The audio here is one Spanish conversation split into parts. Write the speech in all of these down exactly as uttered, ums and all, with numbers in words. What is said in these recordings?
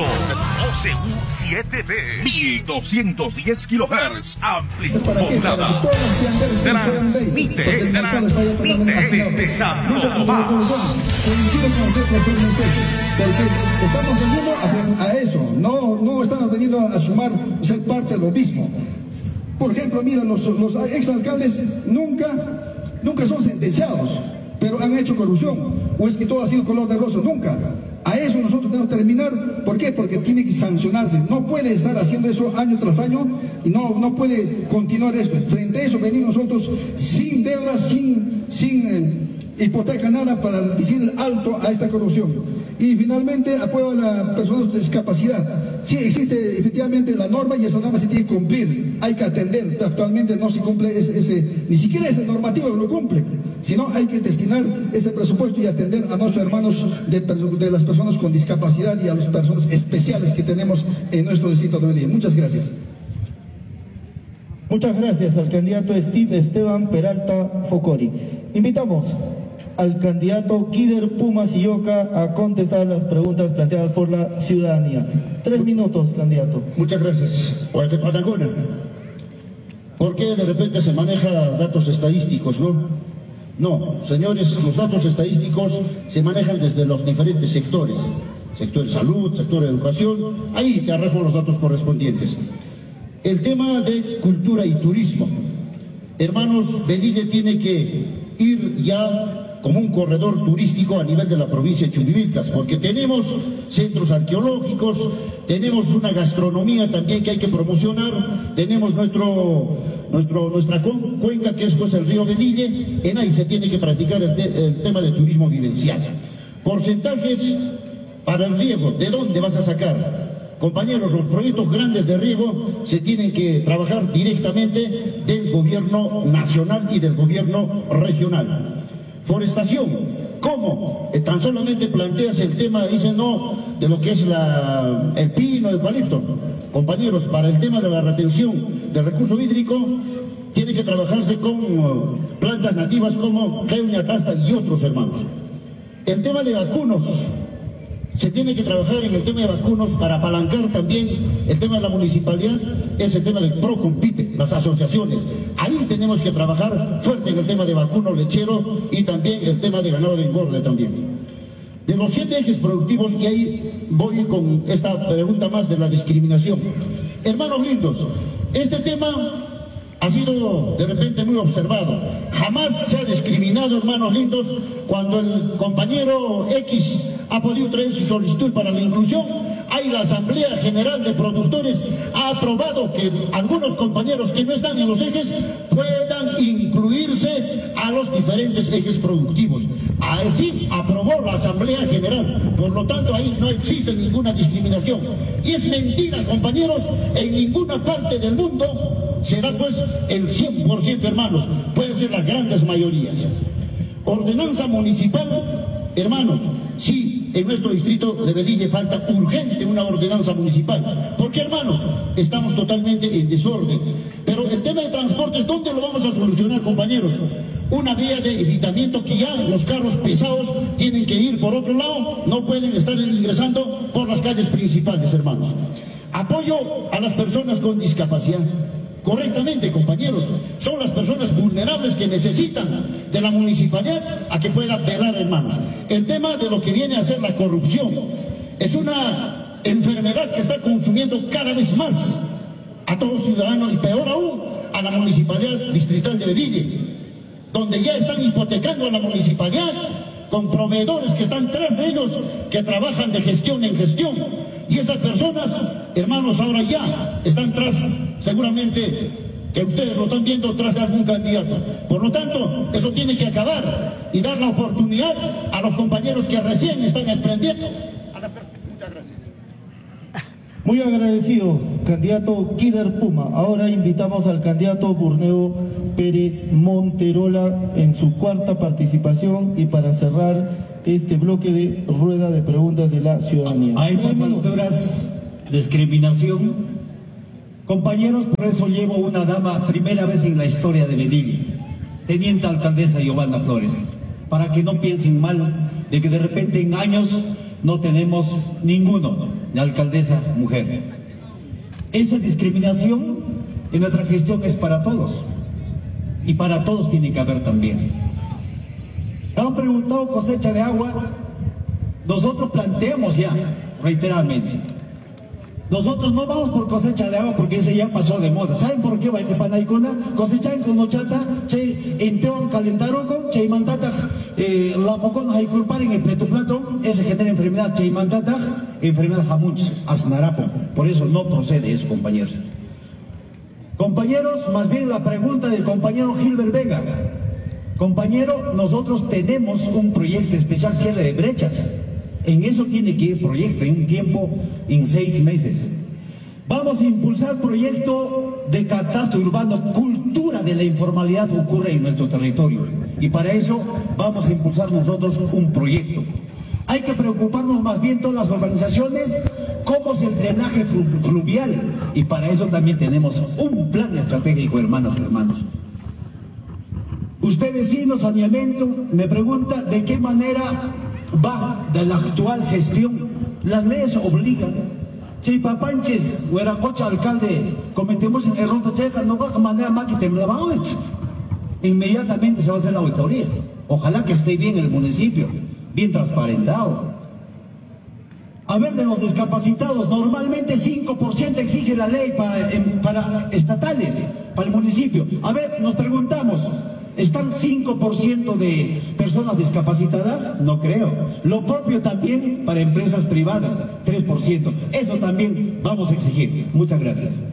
Son O C U siete B, mil doscientos diez kilohertz, amplitud modulada. Transmite, transmite desde Santo Tomás. Porque estamos veniendo a, a eso, no, no estamos veniendo a sumar, ser parte de lo mismo. Por ejemplo, mira, los, los exalcaldes nunca, nunca son sentenciados, pero han hecho corrupción, o es que todo ha sido color de rosa, nunca. A eso nosotros tenemos que terminar. ¿Por qué? Porque tiene que sancionarse. No puede estar haciendo eso año tras año y no, no puede continuar esto. Frente a eso venimos nosotros sin deudas, sin, sin eh, hipoteca, nada, para decir alto a esta corrupción. Y finalmente, apoyo a las personas con discapacidad. Sí, existe efectivamente la norma y esa norma se tiene que cumplir. Hay que atender. Actualmente no se cumple ese, ese ni siquiera ese normativo lo cumple. Sino hay que destinar ese presupuesto y atender a nuestros hermanos de, de las personas con discapacidad y a las personas especiales que tenemos en nuestro distrito de Medellín. Muchas gracias. Muchas gracias al candidato Steve Esteban Peralta Focori. Invitamos al candidato Kider Puma Silloca a contestar las preguntas planteadas por la ciudadanía. Tres minutos, candidato. Muchas gracias. ¿Por qué de repente se maneja datos estadísticos, no? No, señores, los datos estadísticos se manejan desde los diferentes sectores. Sector de salud, sector de educación, ahí te arrojo los datos correspondientes. El tema de cultura y turismo. Hermanos, Velille tiene que ir ya como un corredor turístico a nivel de la provincia de Chumbivilcas, porque tenemos centros arqueológicos, tenemos una gastronomía también que hay que promocionar, tenemos nuestro, nuestro, nuestra cuenca que es pues el río Velille, en ahí se tiene que practicar el, te, el tema de turismo vivencial. Porcentajes para el riego, ¿de dónde vas a sacar? Compañeros, los proyectos grandes de riego se tienen que trabajar directamente del gobierno nacional y del gobierno regional. Forestación, ¿cómo? Eh, tan solamente planteas el tema, dicen no, de lo que es la, el pino, el eucalipto. Compañeros, para el tema de la retención del recurso hídrico, tiene que trabajarse con uh, plantas nativas como Keunia Tasta y otros hermanos. El tema de vacunos, se tiene que trabajar en el tema de vacunos para apalancar también el tema de la municipalidad, es el tema del Procompite, las asociaciones. Ahí tenemos que trabajar fuerte en el tema de vacuno lechero y también el tema de ganado de engorde también. De los siete ejes productivos, y ahí voy con esta pregunta más de la discriminación. Hermanos lindos, este tema ha sido de repente muy observado. Jamás se ha discriminado, hermanos lindos, cuando el compañero X ha podido traer su solicitud para la inclusión. Hay la Asamblea General de Productores ha aprobado que algunos compañeros que no están en los ejes puedan incluirse a los diferentes ejes productivos. Así aprobó la Asamblea General. Por lo tanto, ahí no existe ninguna discriminación. Y es mentira, compañeros, en ninguna parte del mundo se da pues el cien por ciento, hermanos. Pueden ser las grandes mayorías. Ordenanza municipal, hermanos, sí. En nuestro distrito de Velille falta urgente una ordenanza municipal. ¿Por qué, hermanos? Estamos totalmente en desorden. Pero el tema de transportes, ¿dónde lo vamos a solucionar, compañeros? Una vía de evitamiento que ya los carros pesados tienen que ir por otro lado, no pueden estar ingresando por las calles principales, hermanos. Apoyo a las personas con discapacidad. Correctamente, compañeros, son las personas vulnerables que necesitan de la municipalidad a que pueda velar, hermanos. El tema de lo que viene a ser la corrupción es una enfermedad que está consumiendo cada vez más a todos los ciudadanos y peor aún a la municipalidad distrital de Velille, donde ya están hipotecando a la municipalidad con proveedores que están tras de ellos, que trabajan de gestión en gestión. Y esas personas, hermanos, ahora ya están tras, seguramente, que ustedes lo están viendo, tras de algún candidato. Por lo tanto, eso tiene que acabar y dar la oportunidad a los compañeros que recién están emprendiendo. Muchas gracias. Muy agradecido, candidato Kider Puma. Ahora invitamos al candidato Burneo Pérez Monterola en su cuarta participación y para cerrar este bloque de rueda de preguntas de la ciudadanía. A estas alturas, discriminación. Compañeros, por eso llevo una dama, primera vez en la historia de Velille, teniente alcaldesa Giovanna Flores, para que no piensen mal de que de repente en años no tenemos ninguno de alcaldesa mujer. Esa discriminación en nuestra gestión es para todos, y para todos tiene que haber también. Han preguntado cosecha de agua, nosotros planteamos ya reiteradamente. Nosotros no vamos por cosecha de agua porque ese ya pasó de moda. ¿Saben por qué? Panaicona, cosechan con ochata, che, entean calentaroco, che, mantata, eh, la mocona hay culpar en el plato, ese genera enfermedad, che, mantata, enfermedad jamuch, asnarapo. Por eso no procede eso, compañeros. Compañeros, más bien la pregunta del compañero Gilbert Vega. Compañero, nosotros tenemos un proyecto especial cierre de brechas. En eso tiene que ir proyecto, en un tiempo, en seis meses. Vamos a impulsar proyecto de catastro urbano, cultura de la informalidad ocurre en nuestro territorio. Y para eso vamos a impulsar nosotros un proyecto. Hay que preocuparnos más bien todas las organizaciones, cómo es el drenaje fluvial. Y para eso también tenemos un plan estratégico, hermanas y hermanos. Usted, vecino, saneamiento, me pregunta de qué manera va de la actual gestión. Las leyes obligan. Si papanches, hueracocha, alcalde, cometemos el error de checa, no va a manera más que temblaban. Inmediatamente se va a hacer la auditoría. Ojalá que esté bien el municipio, bien transparentado. A ver, de los discapacitados, normalmente cinco por ciento exige la ley para, para estatales, para el municipio. A ver, nos preguntamos, ¿están cinco por ciento de personas discapacitadas? No creo. Lo propio también para empresas privadas, tres por ciento. Eso también vamos a exigir. Muchas gracias.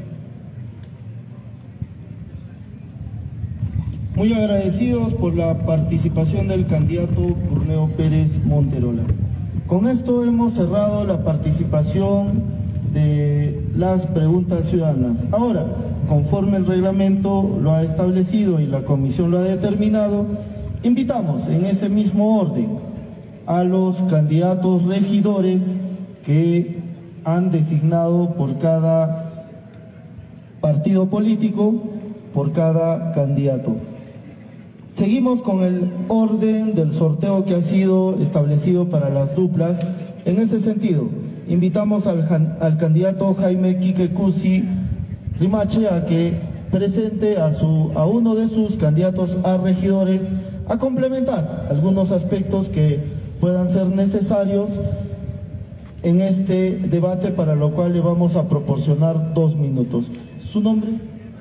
Muy agradecidos por la participación del candidato Burneo Pérez Monterola. Con esto hemos cerrado la participación de las preguntas ciudadanas. Ahora, conforme el reglamento lo ha establecido y la comisión lo ha determinado, invitamos en ese mismo orden a los candidatos regidores que han designado por cada partido político, por cada candidato. Seguimos con el orden del sorteo que ha sido establecido para las duplas. En ese sentido, invitamos al, al candidato Jaime Quique Cusi Rimache a que presente a, su, a uno de sus candidatos a regidores a complementar algunos aspectos que puedan ser necesarios en este debate, para lo cual le vamos a proporcionar dos minutos. ¿Su nombre?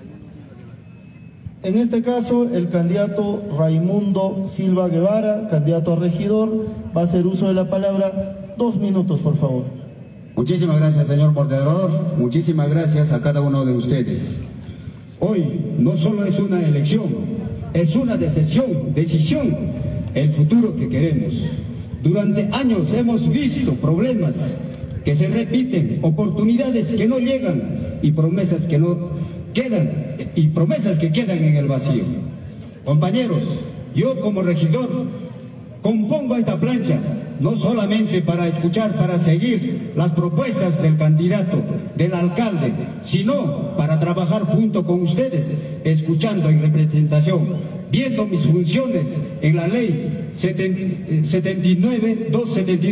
En este caso, el candidato Raimundo Silva Guevara, candidato a regidor, va a hacer uso de la palabra. Dos minutos, por favor. Muchísimas gracias, señor moderador. Muchísimas gracias a cada uno de ustedes. Hoy no solo es una elección, es una decisión, decisión, el futuro que queremos. Durante años hemos visto problemas que se repiten, oportunidades que no llegan y promesas que no quedan, y promesas que quedan en el vacío. Compañeros, yo como regidor compongo esta plancha no solamente para escuchar, para seguir las propuestas del candidato, del alcalde, sino para trabajar junto con ustedes, escuchando en representación, viendo mis funciones en la ley setenta y nueve dos setenta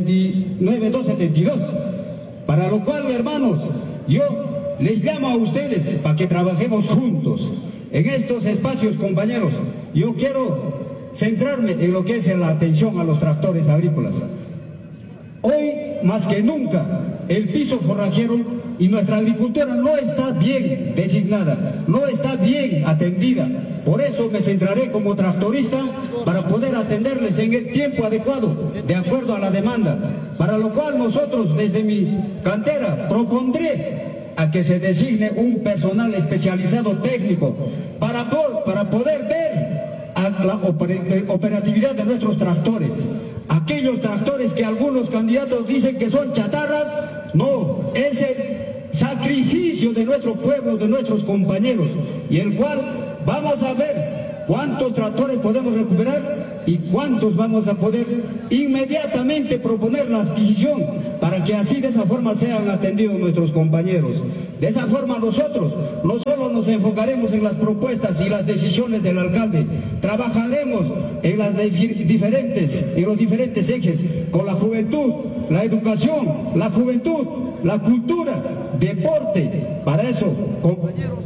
y dos, para lo cual, hermanos, yo les llamo a ustedes para que trabajemos juntos en estos espacios. Compañeros, yo quiero centrarme en lo que es la atención a los tractores agrícolas. Hoy, más que nunca, el piso forrajero y nuestra agricultura no está bien designada, no está bien atendida. Por eso me centraré como tractorista para poder atenderles en el tiempo adecuado, de acuerdo a la demanda, para lo cual nosotros desde mi cantera propondré a que se designe un personal especializado técnico para, para poder ver a la operatividad de nuestros tractores. Aquellos tractores que algunos candidatos dicen que son chatarras, no, es el sacrificio de nuestro pueblo, de nuestros compañeros, y el cual vamos a ver cuántos tractores podemos recuperar y cuántos vamos a poder inmediatamente proponer la adquisición, para que así de esa forma sean atendidos nuestros compañeros. De esa forma nosotros no solo solo nos enfocaremos en las propuestas y las decisiones del alcalde. Trabajaremos en las diferentes, en los diferentes ejes, con la juventud, la educación, la juventud, la cultura, deporte. Para eso, compañeros.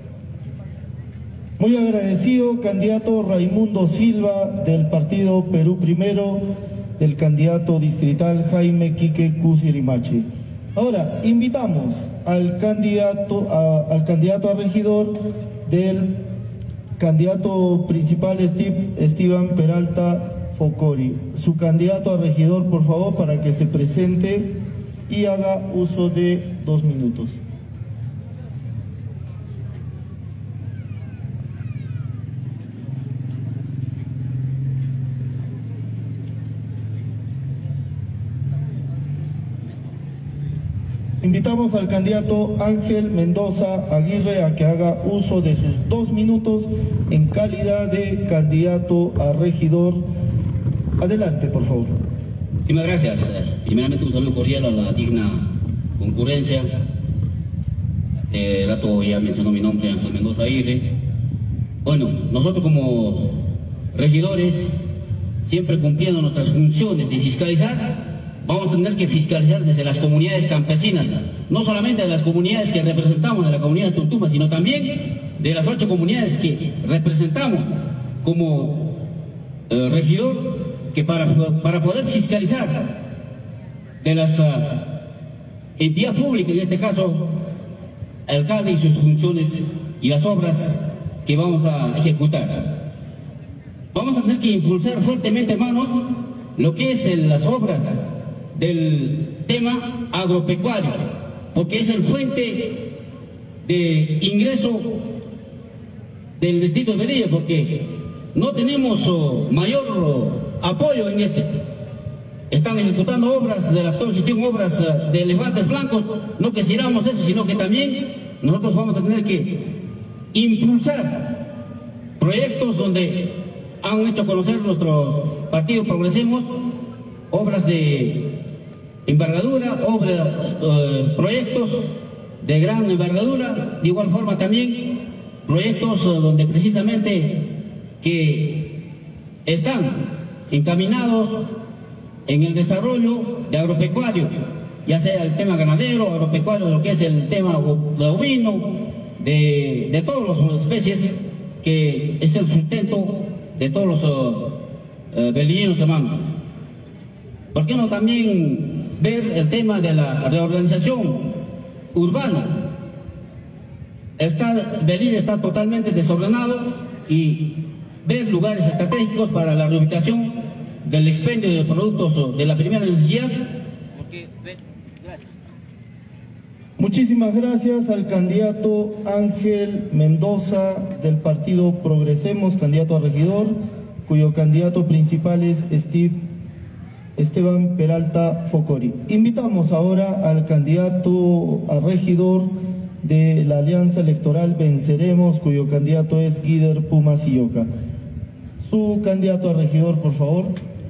Muy agradecido, candidato Raimundo Silva del partido Perú Primero, del candidato distrital Jaime Quique Cusirimachi. Ahora, invitamos al candidato a, al candidato a regidor del candidato principal Steve, Esteban Peralta Focori. Su candidato a regidor, por favor, para que se presente y haga uso de dos minutos. Invitamos al candidato Ángel Mendoza Aguirre a que haga uso de sus dos minutos en calidad de candidato a regidor. Adelante, por favor. Muchísimas gracias. Primeramente un saludo cordial a la digna concurrencia. Hace rato ya mencionó mi nombre, Ángel Mendoza Aguirre. Bueno, nosotros como regidores, siempre cumpliendo nuestras funciones de fiscalizar, vamos a tener que fiscalizar desde las comunidades campesinas, no solamente de las comunidades que representamos de la comunidad de Tontuma, sino también de las ocho comunidades que representamos como eh, regidor, que para, para poder fiscalizar de las uh, entidades públicas, en este caso, el alcalde y sus funciones y las obras que vamos a ejecutar. Vamos a tener que impulsar fuertemente, hermanos, lo que es el, las obras del tema agropecuario, porque es el fuente de ingreso del distrito de Velilla, porque no tenemos oh, mayor oh, apoyo en este. Están ejecutando obras de la actual gestión, obras uh, de elefantes blancos. No quisiéramos eso, sino que también nosotros vamos a tener que impulsar proyectos donde han hecho conocer nuestros partidos Progresemos, obras de envergadura, obras, eh, proyectos de gran envergadura, de igual forma también proyectos eh, donde precisamente que están encaminados en el desarrollo de agropecuario, ya sea el tema ganadero, agropecuario, lo que es el tema de ovino, de, de todas las especies, que es el sustento de todos los uh, uh, belineros hermanos. ¿Por qué no también ver el tema de la reorganización urbana? Está, Belín está totalmente desordenado, y ver lugares estratégicos para la reubicación del expendio de productos de la primera necesidad. Porque, gracias. Muchísimas gracias al candidato Ángel Mendoza del partido Progresemos, candidato a regidor, cuyo candidato principal es Steve Esteban Peralta Focori. Invitamos ahora al candidato a regidor de la Alianza Electoral Venceremos, cuyo candidato es Guider Puma Silloca. Su candidato a regidor, por favor.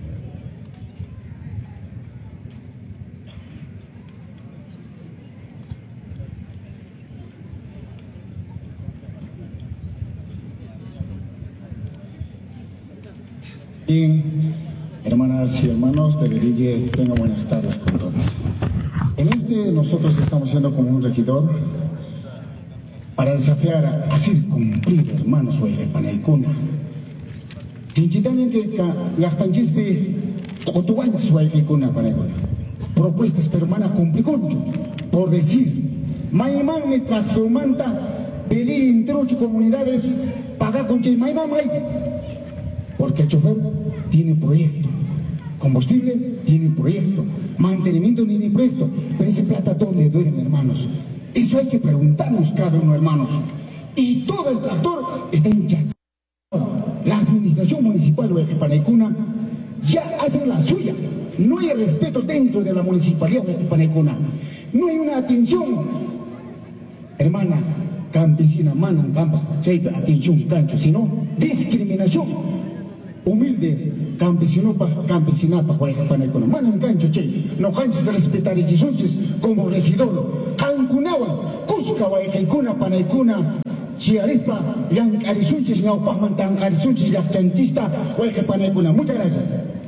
Bien, hermanas y hermanos de Velilla, tengan buenas tardes con todos. En este nosotros estamos yendo como un regidor para desafiar a hacer cumplir, hermanos, de Panaicuna. Sinchitane que Gaftanchispe Otuan Suaikuna Panaicuna. Propuestas, pero hermana, cumplir por decir, Maimán me transformanta, Velilla entre ocho comunidades, paga con Che, Maimán, porque el chofer tiene proyecto, combustible tiene proyecto, mantenimiento tiene proyecto, pero ese plata ¿dónde duerme, hermanos? Eso hay que preguntarnos cada uno, hermanos. Y todo el tractor está hinchado. La administración municipal de Panaicuna ya hace la suya. No hay respeto dentro de la municipalidad de Panaicuna. No hay una atención, hermana campesina, mano en campo, atención cancho, sino discriminación. Humilde campesinopa, campesinapa, Panaicuna. Mano en cancho, che, no canches respetar y como regidor. Cancunawa, Cusca, Guaycaicuna, Panaicuna, chiarispa, yang carisunchis, ñaupajman tan carisunchis, yachantista, hueje panecuna. Muchas gracias.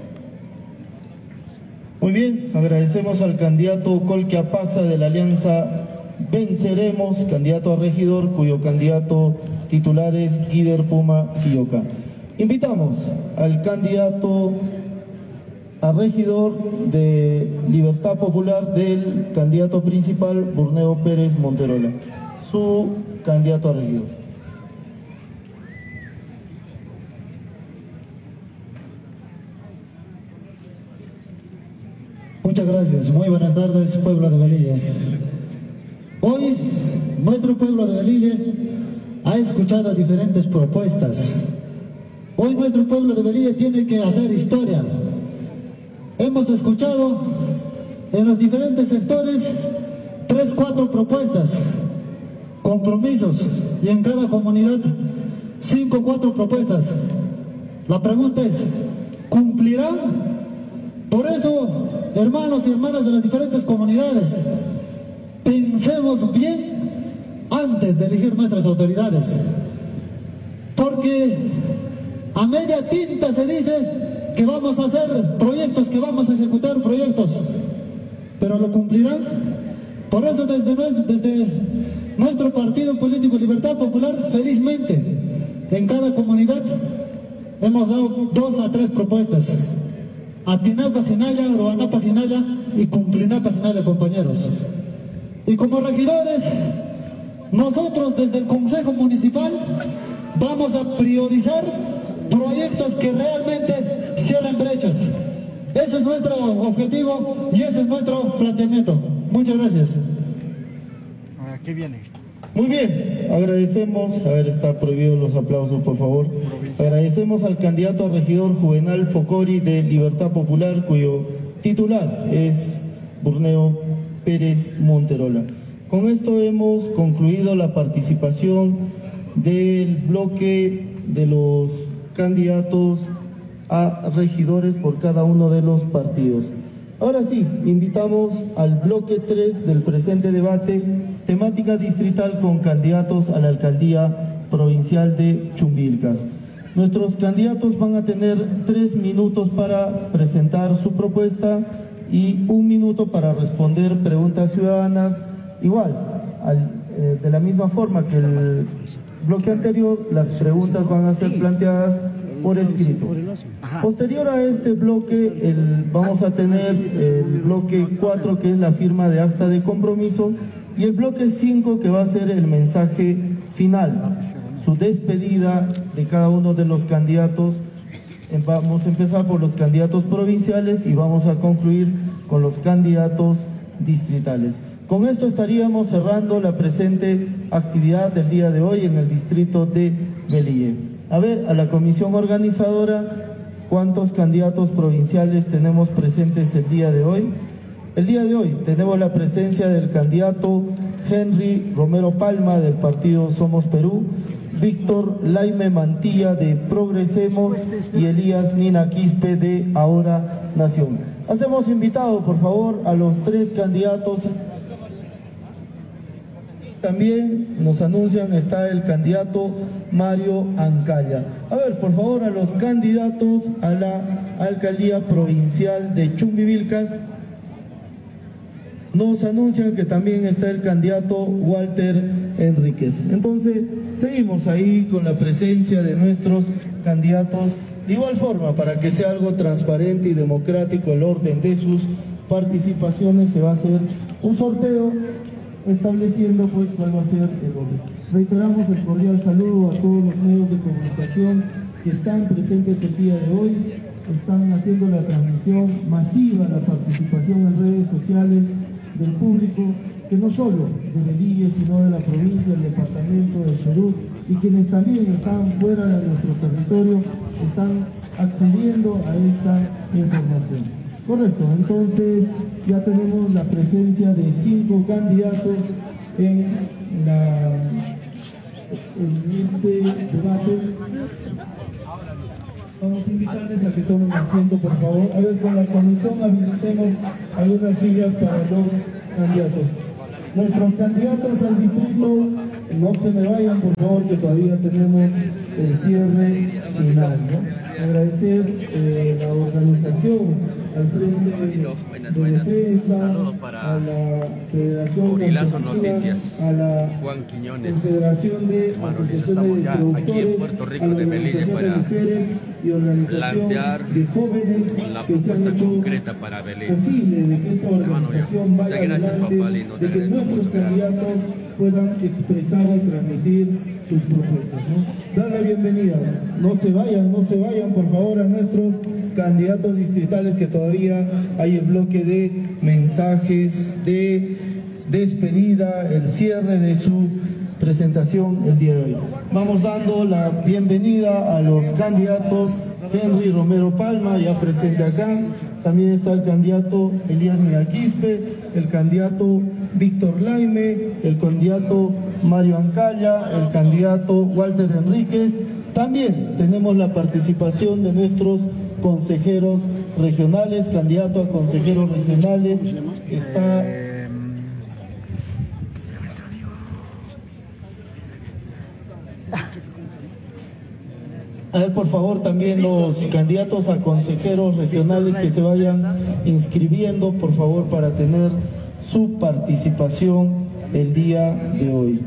Muy bien, agradecemos al candidato Colquia Pasa de la Alianza Venceremos, candidato a regidor, cuyo candidato titular es Kider Puma Silloca. Invitamos al candidato a regidor de Libertad Popular del candidato principal, Burneo Pérez Monterola, su candidato a regidor. Muchas gracias. Muy buenas tardes, pueblo de Melilla. Hoy, nuestro pueblo de Melilla ha escuchado diferentes propuestas. Hoy nuestro pueblo de Melilla tiene que hacer historia. Hemos escuchado en los diferentes sectores tres, cuatro propuestas, compromisos, y en cada comunidad cinco, cuatro propuestas. La pregunta es, ¿cumplirán? Por eso, hermanos y hermanas de las diferentes comunidades, pensemos bien antes de elegir nuestras autoridades, porque a media tinta se dice que vamos a hacer proyectos, que vamos a ejecutar proyectos, pero ¿lo cumplirán? Por eso desde nuestro, desde nuestro partido político Libertad Popular, felizmente, en cada comunidad hemos dado dos a tres propuestas. Atinapa Jinaya, Roanapa Jinaya y Cumplinapa Jinaya, compañeros. Y como regidores, nosotros desde el Consejo Municipal vamos a priorizar proyectos que realmente cierren brechas. Ese es nuestro objetivo y ese es nuestro planteamiento. Muchas gracias. ¿Qué viene? Muy bien, agradecemos, a ver, está prohibido los aplausos, por favor. Agradecemos al candidato a regidor Juvenal Focori de Libertad Popular, cuyo titular es Burneo Pérez Monterola. Con esto hemos concluido la participación del bloque de los candidatos a regidores por cada uno de los partidos. Ahora sí, invitamos al bloque tres del presente debate, temática distrital con candidatos a la alcaldía provincial de Chumbilcas. Nuestros candidatos van a tener tres minutos para presentar su propuesta y un minuto para responder preguntas ciudadanas. Igual, al, eh, de la misma forma que el bloque anterior, las preguntas van a ser planteadas por escrito. Posterior a este bloque, el, vamos a tener el bloque cuatro, que es la firma de acta de compromiso, y el bloque cinco, que va a ser el mensaje final, su despedida de cada uno de los candidatos. Vamos a empezar por los candidatos provinciales y vamos a concluir con los candidatos distritales. Con esto estaríamos cerrando la presente actividad del día de hoy en el distrito de Melilla. A ver, a la comisión organizadora, ¿cuántos candidatos provinciales tenemos presentes el día de hoy? El día de hoy tenemos la presencia del candidato Henry Romero Palma del partido Somos Perú, Víctor Laime Mantilla de Progresemos y Elías Nina Quispe de Ahora Nación. Hacemos invitado, por favor, a los tres candidatos. También nos anuncian está el candidato Mario Ancaya. A ver, por favor, a los candidatos a la alcaldía provincial de Chumbivilcas. Nos anuncian que también está el candidato Walter Enríquez. Entonces, seguimos ahí con la presencia de nuestros candidatos. De igual forma, para que sea algo transparente y democrático el orden de sus participaciones, se va a hacer un sorteo estableciendo pues cuál va a ser el orden. Reiteramos el cordial saludo a todos los medios de comunicación que están presentes el día de hoy, están haciendo la transmisión masiva, la participación en redes sociales del público, que no solo de Melilla, sino de la provincia, del departamento del Perú, y quienes también están fuera de nuestro territorio, están accediendo a esta información. Correcto, entonces ya tenemos la presencia de cinco candidatos en, la, en este debate. Vamos a invitarles a que tomen asiento, por favor. A ver, con la comisión habilitemos algunas sillas para los candidatos. Nuestros candidatos al distrito no se me vayan, por favor, que todavía tenemos el cierre final, ¿no? Agradecer eh, la organización al Frente de Defensa, a la Federación de a la Juan Quiñones, Confederación de Asociaciones de Productores, a la Organización de Mujeres y Organización de Jóvenes que se han hecho posible de que esta organización vaya adelante, de que nuestros candidatos puedan expresar y transmitir sus propuestas, ¿no? Dar la bienvenida, no se vayan, no se vayan por favor a nuestros candidatos distritales, que todavía hay el bloque de mensajes de despedida, el cierre de su presentación el día de hoy. Vamos dando la bienvenida a los candidatos. Henry Romero Palma, ya presente acá. También está el candidato Elías Nina Quispe, el candidato Víctor Laime, el candidato Mario Ancaya, el candidato Walter Enríquez. También tenemos la participación de nuestros consejeros regionales, candidato a consejeros regionales. Está... A ver, por favor, también los candidatos a consejeros regionales que se vayan inscribiendo, por favor, para tener su participación el día de hoy.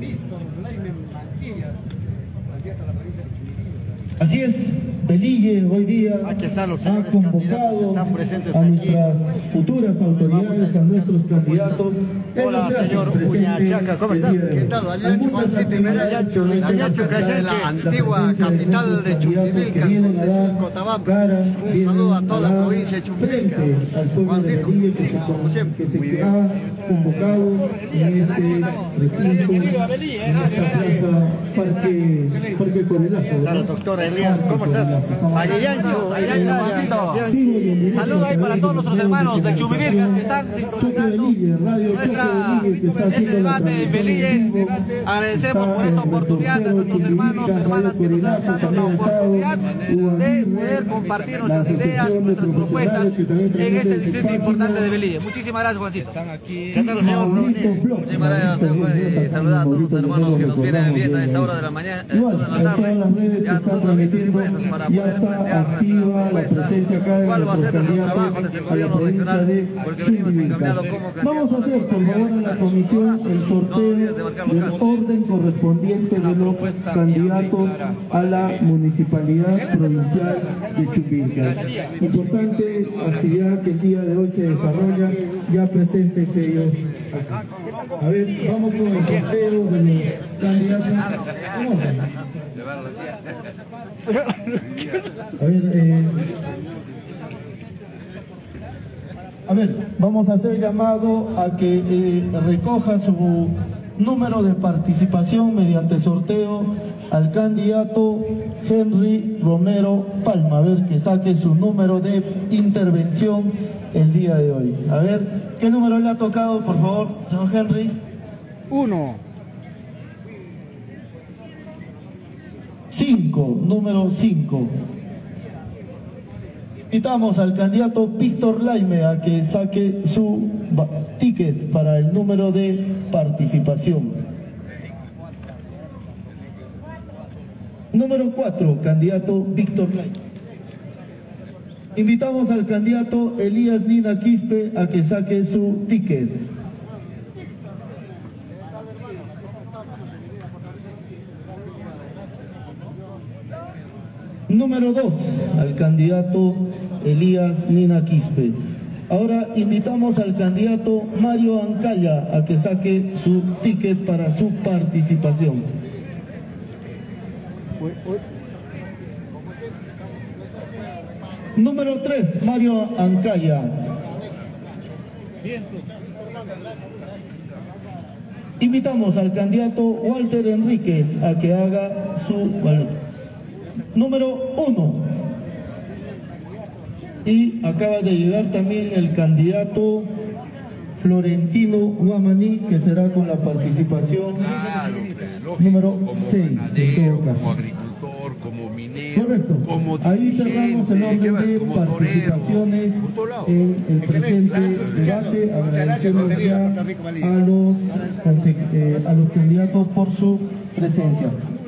Así es, Velille hoy día ha convocado a nuestras futuras autoridades, a nuestros candidatos. Hola, señor Uñachaca, ¿cómo estás? ¿Qué tal? Aliancho Juancito y Ayacho, Ayacho Cayenque, la antigua capital de Chumbivilcas, donde es Cotabamba. Un saludo a toda la provincia de Chumbivilcas. Juancito, como siempre. Que se ha convocado en este recinto, en esta plaza, Parque, Parque Corelazo. Claro, doctor Elías, ¿cómo estás? Ayayancho, Ayayancho, saludos ahí para todos nuestros hermanos de Chumbivilcas que están sintonizando nuestra este debate en Velille. Agradecemos por esta oportunidad a nuestros hermanos, hermanas que nos han dado la oportunidad de poder compartir nuestras ideas, nuestras propuestas en este distrito importante de Velille. Muchísimas gracias, Juancito. ¿Qué tal, señor? Muchísimas gracias, señor. Y saludar a todos los hermanos que nos vienen viendo a esta hora de la mañana, de la tarde. Ya nosotros listos para poder plantear nuestra propuesta. ¿Cuál va a ser nuestro trabajo desde el gobierno regional? Porque venimos encaminados como candidatos. Vamos a hacer, por favor, en la comisión el sorteo del orden correspondiente de los candidatos a la municipalidad provincial de Chumbivilcas. Importante actividad que el día de hoy se desarrolla, ya presentes ellos acá. A ver, vamos con el sorteo de los candidatos. A ver, eh, A ver, vamos a hacer llamado a que eh, recoja su número de participación mediante sorteo al candidato Henry Romero Palma. A ver, que saque su número de intervención el día de hoy. A ver, ¿qué número le ha tocado, por favor, señor Henry? Uno. Cinco, número cinco. Invitamos al candidato Víctor Laime a que saque su ticket para el número de participación. Número cuatro, candidato Víctor Laime. Invitamos al candidato Elías Nina Quispe a que saque su ticket. Número dos, al candidato Elías Nina Quispe. Ahora invitamos al candidato Mario Ancaya a que saque su ticket para su participación. Número tres, Mario Ancaya. Invitamos al candidato Walter Enríquez a que haga su valor. Número uno. Y acaba de llegar también el candidato Florentino Guamaní, que será con la participación claro, pues, lógico, número como seis. ganadero, como agricultor, como minero. Correcto. Ahí cerramos el orden de participaciones en el presente debate. Agradecemos ya a los, eh, a los candidatos por su presencia.